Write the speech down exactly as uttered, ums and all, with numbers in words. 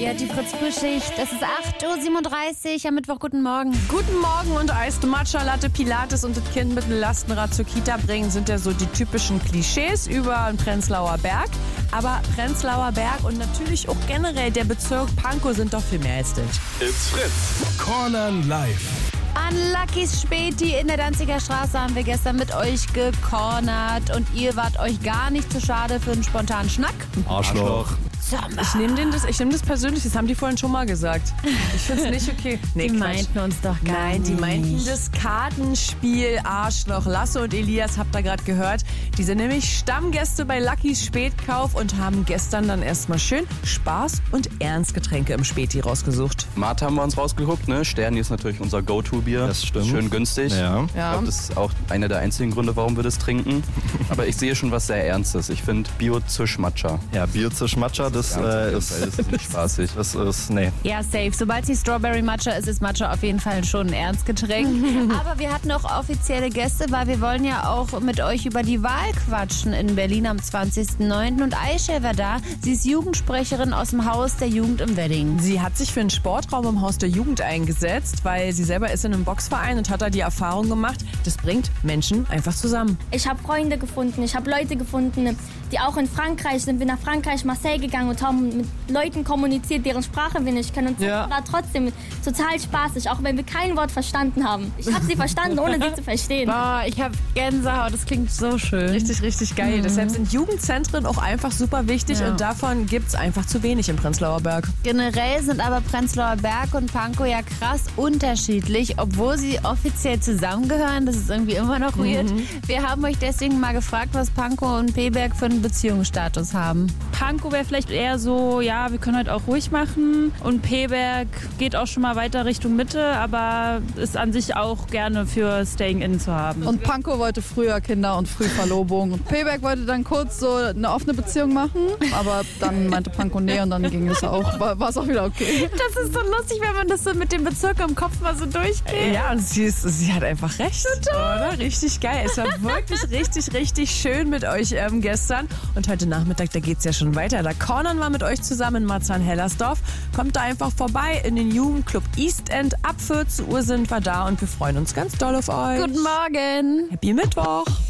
Hier die Fritz-Frühschicht. Es ist acht Uhr siebenunddreißig am Mittwoch. Guten Morgen. Guten Morgen und Eis, Matcha, Latte, Pilates und das Kind mit einem Lastenrad zur Kita bringen, sind ja so die typischen Klischees über den Prenzlauer Berg. Aber Prenzlauer Berg und natürlich auch generell der Bezirk Pankow sind doch viel mehr als das. It's Fritz. Cornern live. An Luckys Späti in der Danziger Straße haben wir gestern mit euch gecornert und ihr wart euch gar nicht zu schade für einen spontanen Schnack. Arschloch. Ich nehme den das, ich nehm das persönlich, das haben die vorhin schon mal gesagt. Ich finde es nicht okay. Nee, Die Quatsch. meinten uns doch gar Nein, die nicht. meinten das Kartenspiel Arschloch. Lasse und Elias, habt ihr gerade gehört. Die sind nämlich Stammgäste bei Luckys Spätkauf und haben gestern dann erstmal schön Spaß und Ernstgetränke im Späti rausgesucht. Mate haben wir uns rausgeguckt, ne? Sterni ist natürlich unser Go-To-Bier. Das stimmt. Schön günstig. Ja. Ich glaube, das ist auch einer der einzigen Gründe, warum wir das trinken. Aber ich sehe schon was sehr Ernstes. Ich finde Bio-Zisch-Matcha. Ja, Bio-Zisch-Matcha, das, Ja, äh, das ist, ist nicht spaßig. das ist, nee. Ja, safe. Sobald sie Strawberry Matcha ist, ist Matcha auf jeden Fall schon ein Ernstgetränk. Aber wir hatten auch offizielle Gäste, weil wir wollen ja auch mit euch über die Wahl quatschen in Berlin am zwanzigsten neunten Und Aisha war da. Sie ist Jugendsprecherin aus dem Haus der Jugend im Wedding. Sie hat sich für einen Sportraum im Haus der Jugend eingesetzt, weil sie selber ist in einem Boxverein und hat da die Erfahrung gemacht, das bringt Menschen einfach zusammen. Ich habe Freunde gefunden, ich habe Leute gefunden, die auch in Frankreich sind. Bin nach Frankreich, Marseille gegangen und haben mit Leuten kommuniziert, deren Sprache wir nicht können. Und Ja. das war trotzdem total spaßig, auch wenn wir kein Wort verstanden haben. Ich habe sie verstanden, ohne sie zu verstehen. Boah, ich habe Gänsehaut. Das klingt so schön. Richtig, richtig geil. Deshalb sind Jugendzentren auch einfach super wichtig Ja. und davon gibt es einfach zu wenig im Prenzlauer Berg. Generell sind aber Prenzlauer Berg und Pankow ja krass unterschiedlich, obwohl sie offiziell zusammengehören. Das ist irgendwie immer noch weird. Wir haben euch deswegen mal gefragt, was Pankow und Peberg für einen Beziehungsstatus haben. Pankow wäre vielleicht eher so, ja, wir können heute auch ruhig machen. Und Peberg geht auch schon mal weiter Richtung Mitte, aber ist an sich auch gerne für Staying In zu haben. Und Pankow wollte früher Kinder und früh Verlobung. Und Peberg wollte dann kurz so eine offene Beziehung machen, aber dann meinte Pankow nee und dann ging es auch, war es auch wieder okay. Das ist so lustig, wenn man das so mit dem Bezirk im Kopf mal so durchgeht. Ja, und sie, ist, sie hat einfach recht. Oder? Richtig geil. Es war wirklich richtig, richtig schön mit euch ähm, gestern. Und heute Nachmittag, da geht's ja schon weiter. Da cornern wir mit euch zusammen in Marzahn-Hellersdorf. Kommt da einfach vorbei in den Jugendclub East End. Ab vierzehn Uhr sind wir da und wir freuen uns ganz doll auf euch. Guten Morgen. Happy Mittwoch.